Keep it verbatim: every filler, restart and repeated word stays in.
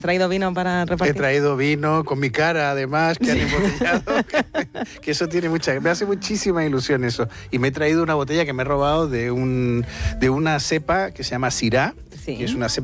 ¿Traído vino para repartir? He traído vino con mi cara, además, que han embotellado. Que eso tiene mucha... Me hace muchísima ilusión eso. Y me he traído una botella que me he robado de, un, de una cepa que se llama Syrah, Sí. que es una cepa